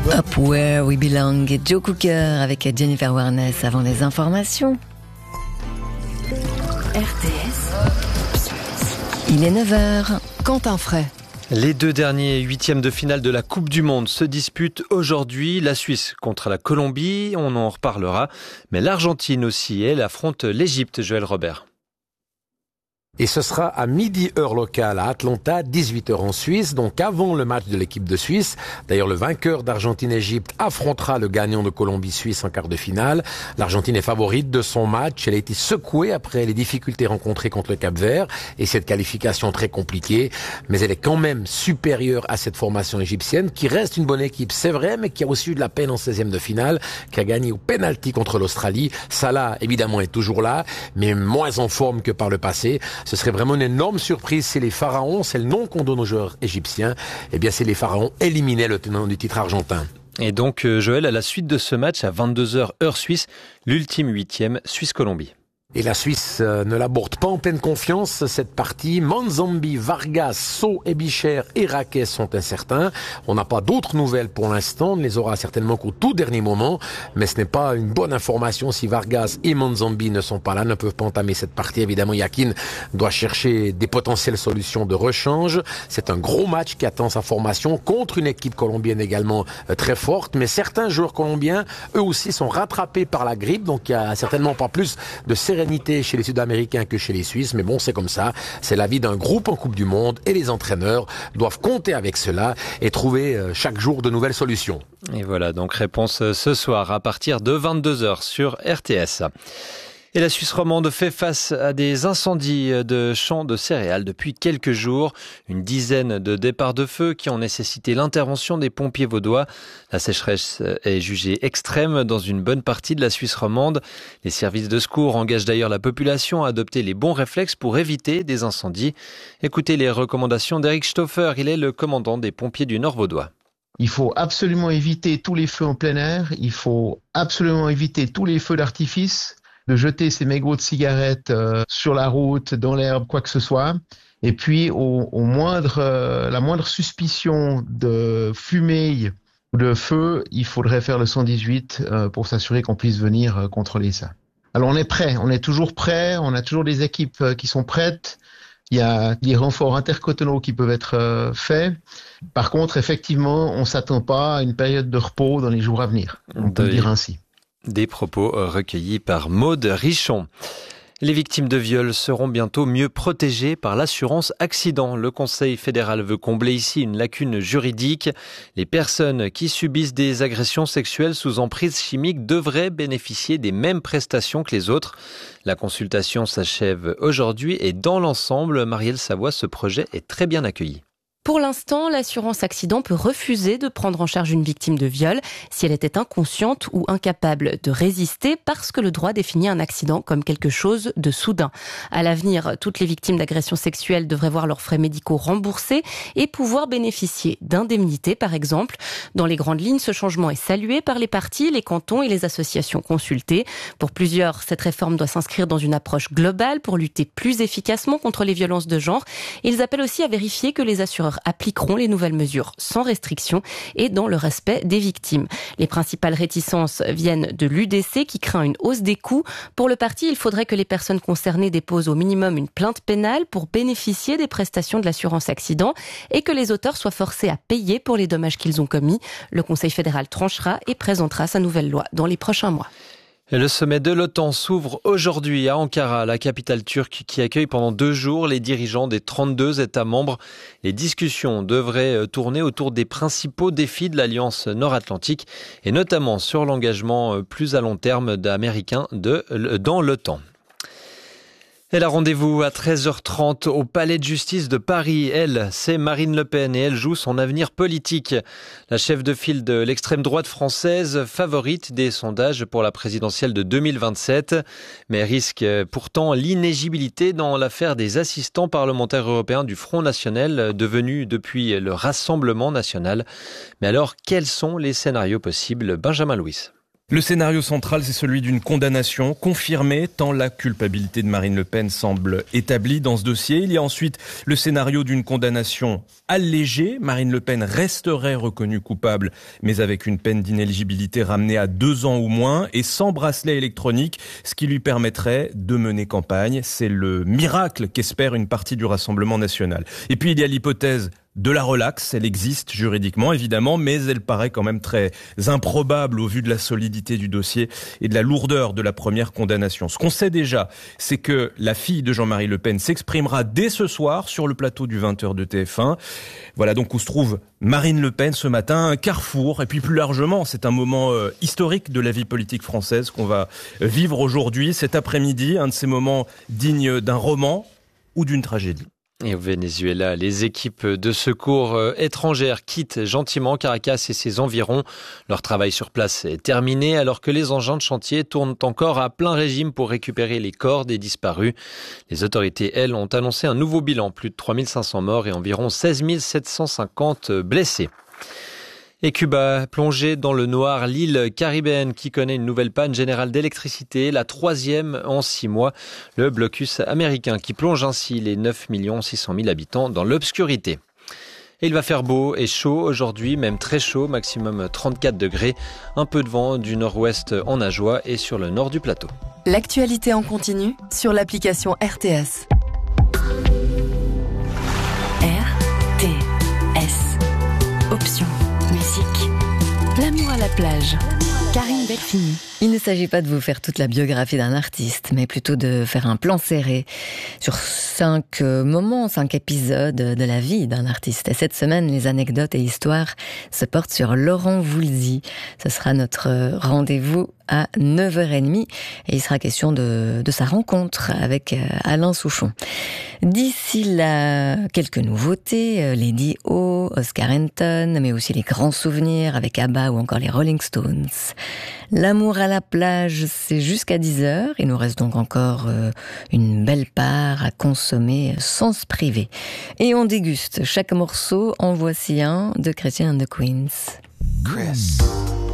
Up Where We Belong et Joe Cooker avec Jennifer Warnes avant les informations. RTS. Il est 9h. Quentin Fray. Les deux derniers huitièmes de finale de la Coupe du Monde se disputent aujourd'hui. La Suisse contre la Colombie, on en reparlera. Mais l'Argentine aussi, elle affronte l'Égypte, Joël Robert. Et ce sera à midi heure locale à Atlanta, 18h en Suisse, donc avant le match de l'équipe de Suisse. D'ailleurs, le vainqueur d'Argentine-Égypte affrontera le gagnant de Colombie-Suisse en quart de finale. L'Argentine est favorite de son match. Elle a été secouée après les difficultés rencontrées contre le Cap-Vert et cette qualification très compliquée. Mais elle est quand même supérieure à cette formation égyptienne qui reste une bonne équipe, c'est vrai, mais qui a aussi eu de la peine en 16e de finale, qui a gagné au penalty contre l'Australie. Salah, évidemment, est toujours là, mais moins en forme que par le passé. Ce serait vraiment une énorme surprise si les Pharaons, c'est le nom qu'on donne aux joueurs égyptiens, eh bien si les Pharaons éliminaient le tenant du titre argentin. Et donc Joël, à la suite de ce match à 22h heure suisse, l'ultime huitième Suisse-Colombie. Et la Suisse ne l'aborde pas en pleine confiance, cette partie. Manzambi, Vargas, So et Bichère et Raquet sont incertains. On n'a pas d'autres nouvelles pour l'instant. On ne les aura certainement qu'au tout dernier moment. Mais ce n'est pas une bonne information si Vargas et Manzambi ne sont pas là, ne peuvent pas entamer cette partie. Évidemment, Yakin doit chercher des potentielles solutions de rechange. C'est un gros match qui attend sa formation contre une équipe colombienne également très forte. Mais certains joueurs colombiens, eux aussi, sont rattrapés par la grippe. Donc, il n'y a certainement pas plus de sérénité chez les Sud-Américains que chez les Suisses, mais bon, c'est comme ça. C'est la vie d'un groupe en Coupe du Monde et les entraîneurs doivent compter avec cela et trouver chaque jour de nouvelles solutions. Et voilà, donc réponse ce soir à partir de 22h sur RTS. Et la Suisse romande fait face à des incendies de champs de céréales depuis quelques jours. Une dizaine de départs de feu qui ont nécessité l'intervention des pompiers vaudois. La sécheresse est jugée extrême dans une bonne partie de la Suisse romande. Les services de secours engagent d'ailleurs la population à adopter les bons réflexes pour éviter des incendies. Écoutez les recommandations d'Eric Stoffer, il est le commandant des pompiers du Nord vaudois. Il faut absolument éviter tous les feux en plein air. Il faut absolument éviter tous les feux d'artifice, de jeter ses mégots de cigarettes sur la route, dans l'herbe, quoi que ce soit. Et puis, la moindre suspicion de fumée ou de feu, il faudrait faire le 118 pour s'assurer qu'on puisse venir contrôler ça. Alors, on est prêt, on est toujours prêt, on a toujours des équipes qui sont prêtes. Il y a des renforts intercotonaux qui peuvent être faits. Par contre, effectivement, on s'attend pas à une période de repos dans les jours à venir. On peut le dire ainsi. Des propos recueillis par Maude Richon. Les victimes de viol seront bientôt mieux protégées par l'assurance accident. Le Conseil fédéral veut combler ici une lacune juridique. Les personnes qui subissent des agressions sexuelles sous emprise chimique devraient bénéficier des mêmes prestations que les autres. La consultation s'achève aujourd'hui et dans l'ensemble, Marielle Savoie, ce projet est très bien accueilli. Pour l'instant, l'assurance accident peut refuser de prendre en charge une victime de viol si elle était inconsciente ou incapable de résister parce que le droit définit un accident comme quelque chose de soudain. À l'avenir, toutes les victimes d'agressions sexuelles devraient voir leurs frais médicaux remboursés et pouvoir bénéficier d'indemnités, par exemple. Dans les grandes lignes, ce changement est salué par les parties, les cantons et les associations consultées. Pour plusieurs, cette réforme doit s'inscrire dans une approche globale pour lutter plus efficacement contre les violences de genre. Ils appellent aussi à vérifier que les assureurs appliqueront les nouvelles mesures sans restriction et dans le respect des victimes. Les principales réticences viennent de l'UDC qui craint une hausse des coûts. Pour le parti, il faudrait que les personnes concernées déposent au minimum une plainte pénale pour bénéficier des prestations de l'assurance accident et que les auteurs soient forcés à payer pour les dommages qu'ils ont commis. Le Conseil fédéral tranchera et présentera sa nouvelle loi dans les prochains mois. Le sommet de l'OTAN s'ouvre aujourd'hui à Ankara, la capitale turque qui accueille pendant 2 jours les dirigeants des 32 États membres. Les discussions devraient tourner autour des principaux défis de l'Alliance nord-atlantique et notamment sur l'engagement plus à long terme d'Américains dans l'OTAN. Elle a rendez-vous à 13h30 au Palais de justice de Paris. Elle, c'est Marine Le Pen et elle joue son avenir politique. La chef de file de l'extrême droite française, favorite des sondages pour la présidentielle de 2027, mais risque pourtant l'inéligibilité dans l'affaire des assistants parlementaires européens du Front National, devenu depuis le Rassemblement National. Mais alors, quels sont les scénarios possibles? Benjamin Louis. Le scénario central, c'est celui d'une condamnation confirmée tant la culpabilité de Marine Le Pen semble établie dans ce dossier. Il y a ensuite le scénario d'une condamnation allégée. Marine Le Pen resterait reconnue coupable, mais avec une peine d'inéligibilité ramenée à 2 ans ou moins et sans bracelet électronique, ce qui lui permettrait de mener campagne. C'est le miracle qu'espère une partie du Rassemblement national. Et puis il y a l'hypothèse de la relaxe, elle existe juridiquement évidemment, mais elle paraît quand même très improbable au vu de la solidité du dossier et de la lourdeur de la première condamnation. Ce qu'on sait déjà, c'est que la fille de Jean-Marie Le Pen s'exprimera dès ce soir sur le plateau du 20h de TF1. Voilà donc où se trouve Marine Le Pen ce matin, un carrefour, et puis plus largement, c'est un moment historique de la vie politique française qu'on va vivre aujourd'hui, cet après-midi, un de ces moments dignes d'un roman ou d'une tragédie. Et au Venezuela, les équipes de secours étrangères quittent gentiment Caracas et ses environs. Leur travail sur place est terminé alors que les engins de chantier tournent encore à plein régime pour récupérer les corps des disparus. Les autorités, elles, ont annoncé un nouveau bilan, plus de 3500 morts et environ 16 750 blessés. Et Cuba, plongée dans le noir, l'île caribéenne qui connaît une nouvelle panne générale d'électricité, la 3e en 6 mois. Le blocus américain qui plonge ainsi les 9 600 000 habitants dans l'obscurité. Et il va faire beau et chaud aujourd'hui, même très chaud, maximum 34 degrés. Un peu de vent du nord-ouest en Ajoie et sur le nord du plateau. L'actualité en continu sur l'application RTS. RTS. Option. Musique. L'amour à la plage. Karine Delphini. Il ne s'agit pas de vous faire toute la biographie d'un artiste, mais plutôt de faire un plan serré sur 5 moments, 5 épisodes de la vie d'un artiste. Et cette semaine, les anecdotes et histoires se portent sur Laurent Voulzy. Ce sera notre rendez-vous à 9h30 et il sera question de sa rencontre avec Alain Souchon. D'ici là, quelques nouveautés, Lady O, Oscar Anton, mais aussi les grands souvenirs avec ABBA ou encore les Rolling Stones. L'amour à la plage, c'est jusqu'à 10h. Il nous reste donc encore une belle part à consommer sans se priver. Et on déguste chaque morceau. En voici un de Christian and the Queens. Chris.